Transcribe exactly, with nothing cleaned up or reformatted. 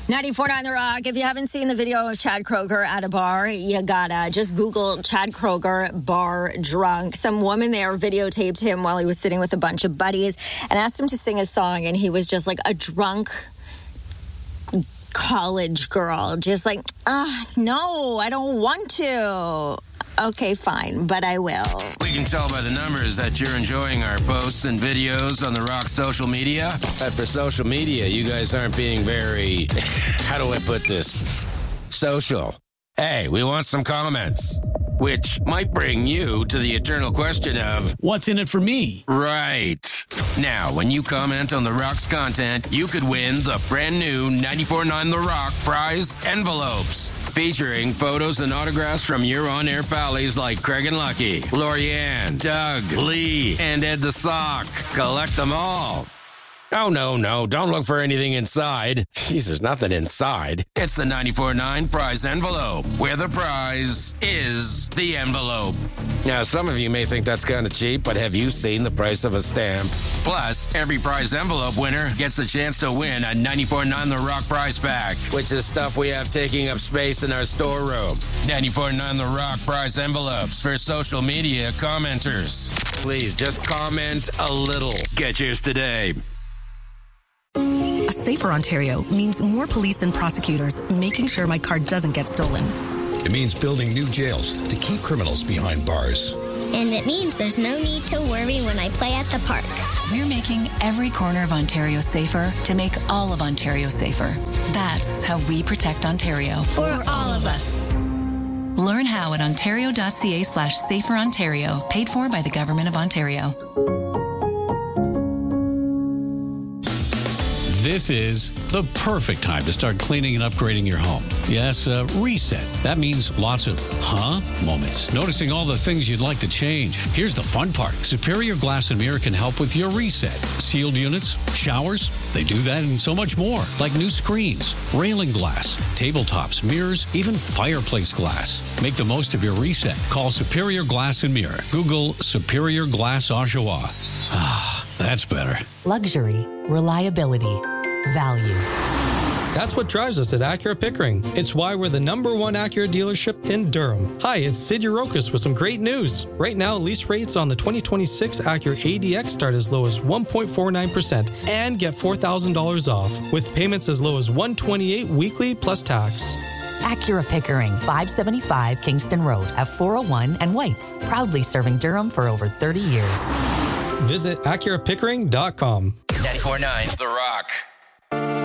ninety-four point nine The Rock. If you haven't seen the video of Chad Kroeger at a bar, you gotta just Google Chad Kroeger bar drunk. Some woman there videotaped him while he was sitting with a bunch of buddies and asked him to sing a song, and he was just like a drunk college girl. Just like, ah, no, I don't want to. Okay, fine, but I will. We can tell by the numbers that you're enjoying our posts and videos on The Rock social media. But for social media, you guys aren't being very, how do I put this? Social. Hey, we want some comments. Which might bring you to the eternal question of... what's in it for me? Right. Now, when you comment on The Rock's content, you could win the brand new ninety-four point nine The Rock prize envelopes. Featuring photos and autographs from your on-air pals like Craig and Lucky, Lorianne, Doug, Lee, and Ed the Sock. Collect them all. Oh, no, no, don't look for anything inside. Jeez, there's nothing inside. It's the ninety-four point nine prize envelope, where the prize is the envelope. Now, some of you may think that's kind of cheap, but have you seen the price of a stamp? Plus, every prize envelope winner gets a chance to win a ninety-four point nine The Rock prize pack, which is stuff we have taking up space in our storeroom. ninety-four point nine The Rock prize envelopes for social media commenters. Please, just comment a little. Get yours today. A safer Ontario means more police and prosecutors making sure my car doesn't get stolen. It means building new jails to keep criminals behind bars. And it means there's no need to worry when I play at the park. We're making every corner of Ontario safer to make all of Ontario safer. That's how we protect Ontario. For all of us. Learn how at ontario.ca slash safer Ontario. Paid for by the Government of Ontario. This is the perfect time to start cleaning and upgrading your home. Yes, uh, reset. That means lots of huh moments. Noticing all the things you'd like to change. Here's the fun part. Superior Glass and Mirror can help with your reset. Sealed units, showers, they do that and so much more. Like new screens, railing glass, tabletops, mirrors, even fireplace glass. Make the most of your reset. Call Superior Glass and Mirror. Google Superior Glass Oshawa. Ah, that's better. Luxury, reliability, value. That's what drives us at Acura Pickering. It's why we're the number one Acura dealership in Durham. Hi, it's Sid Urokis with some great news. Right now, lease rates on the twenty twenty-six Acura A D X start as low as one point four nine percent and get four thousand dollars off, with payments as low as one hundred twenty-eight dollars weekly plus tax. Acura Pickering, five seventy-five Kingston Road at four oh one and Whites. Proudly serving Durham for over thirty years. Visit Acura Pickering dot com. ninety-four point nine The Rock.